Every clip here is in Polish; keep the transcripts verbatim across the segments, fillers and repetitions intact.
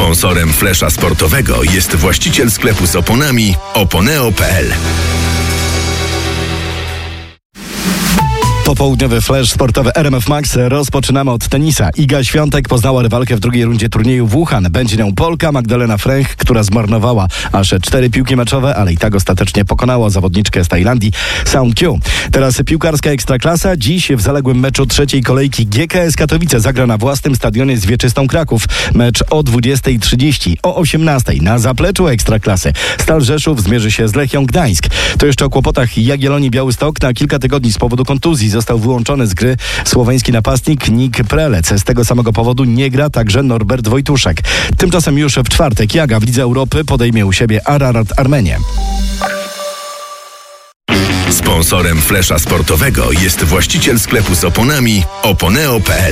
Sponsorem Flesza Sportowego jest właściciel sklepu z oponami oponeo kropka pe el. Popołudniowy flash sportowy R M F Max. Rozpoczynamy od tenisa. Iga Świątek poznała rywalkę w drugiej rundzie turnieju w Wuhan. Będzie nią Polka Magdalena Fręch, która zmarnowała aż cztery piłki meczowe, ale i tak ostatecznie pokonała zawodniczkę z Tajlandii Song Kyu. Teraz piłkarska ekstraklasa. Dziś w zaległym meczu trzeciej kolejki G K S Katowice zagra na własnym stadionie z Wieczystą Kraków. Mecz o dwudziestej trzydzieści. O osiemnastej na zapleczu ekstraklasy Stal Rzeszów zmierzy się z Lechią Gdańsk. To jeszcze o kłopotach Jagiellonii Białystok. Na kilka tygodni z powodu kontuzji został wyłączony z gry słoweński napastnik Nik Prelec. Z tego samego powodu nie gra także Norbert Wojtuszek. Tymczasem już w czwartek Jaga w Lidze Europy podejmie u siebie Ararat Armenię. Sponsorem Flesza Sportowego jest właściciel sklepu z oponami oponeo kropka pe el.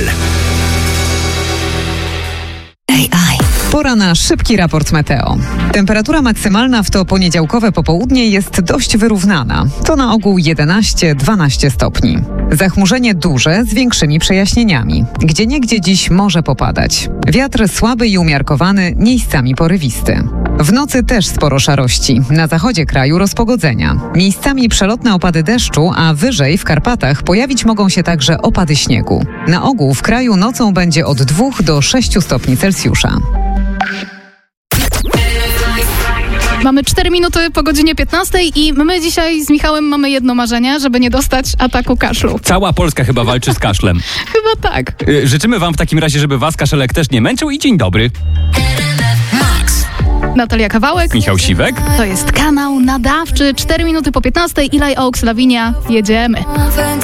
Pora na szybki raport meteo. Temperatura maksymalna w to poniedziałkowe popołudnie jest dość wyrównana. To na ogół jedenaście do dwunastu stopni. Zachmurzenie duże z większymi przejaśnieniami. Gdzieniegdzie dziś może popadać. Wiatr słaby i umiarkowany, miejscami porywisty. W nocy też sporo szarości. Na zachodzie kraju rozpogodzenia. Miejscami przelotne opady deszczu, a wyżej w Karpatach pojawić mogą się także opady śniegu. Na ogół w kraju nocą będzie od dwóch do sześciu stopni Celsjusza. Mamy cztery minuty po godzinie piętnastej i my dzisiaj z Michałem mamy jedno marzenie, żeby nie dostać ataku kaszlu. Cała Polska chyba walczy z kaszlem. Chyba tak. Y, życzymy wam w takim razie, żeby was kaszelek też nie męczył i dzień dobry. Natalia Kawałek. Michał Siwek. To jest kanał nadawczy. cztery minuty po piętnastej. Eli Oaks, Lavinia. Jedziemy.